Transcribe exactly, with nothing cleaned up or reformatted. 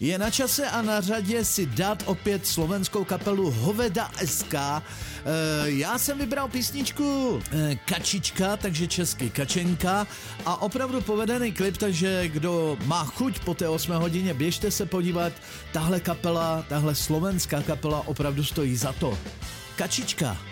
Je na čase a na řadě si dát opět slovenskou kapelu Hoveda es ká. E, já jsem vybral písničku e, Kačička, takže česky Kačenka, a opravdu povedený klip, takže kdo má chuť po té osmé hodině, běžte se podívat. Tahle kapela, tahle slovenská kapela opravdu stojí za to. Kačička.